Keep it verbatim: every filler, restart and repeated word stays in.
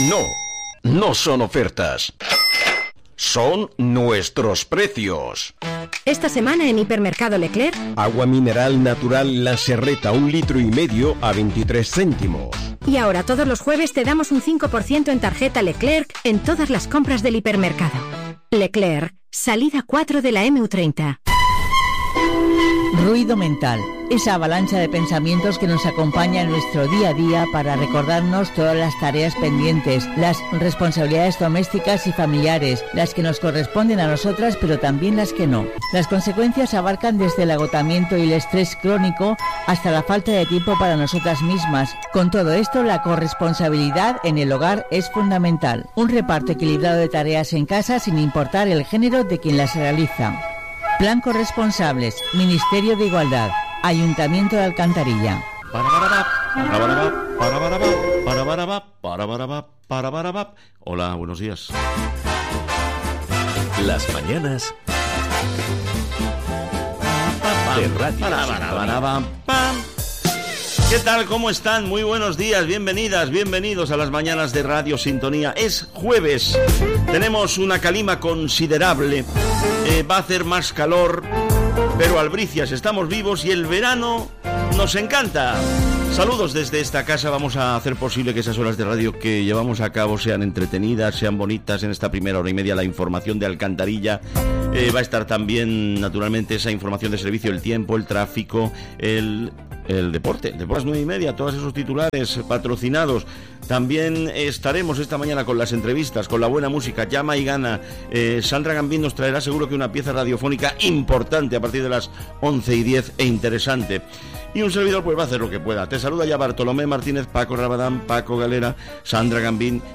No, no son ofertas. Son nuestros precios. Esta semana en Hipermercado Leclerc, agua mineral natural La Serreta, un litro y medio a veintitrés céntimos. Y ahora todos los jueves te damos un cinco por ciento en tarjeta Leclerc en todas las compras del hipermercado. Leclerc, salida cuatro de la eme u treinta. Ruido mental, esa avalancha de pensamientos que nos acompaña en nuestro día a día para recordarnos todas las tareas pendientes, las responsabilidades domésticas y familiares, las que nos corresponden a nosotras pero también las que no. Las consecuencias abarcan desde el agotamiento y el estrés crónico hasta la falta de tiempo para nosotras mismas. Con todo esto, la corresponsabilidad en el hogar es fundamental. Un reparto equilibrado de tareas en casa sin importar el género de quien las realiza. Plan Corresponsables, Ministerio de Igualdad, Ayuntamiento de Alcantarilla. Hola, buenos días. Las mañanas de Radio. ¿Qué tal? ¿Cómo están? Muy buenos días, bienvenidas, bienvenidos a las mañanas de Radio Sintonía. Es jueves, tenemos una calima considerable, eh, va a hacer más calor, pero albricias, estamos vivos y el verano nos encanta. Saludos desde esta casa, vamos a hacer posible que esas horas de radio que llevamos a cabo sean entretenidas, sean bonitas. En esta primera hora y media la información de Alcantarilla, eh, va a estar también naturalmente esa información de servicio, el tiempo, el tráfico, el... el deporte, de las nueve y media, todos esos titulares patrocinados. También estaremos esta mañana con las entrevistas, con la buena música, llama y gana. eh, Sandra Gambín nos traerá seguro que una pieza radiofónica importante a partir de las once y diez e interesante. Y un servidor pues va a hacer lo que pueda. Te saluda ya Bartolomé Martínez, Paco Rabadán, Paco Galera, Sandra Gambín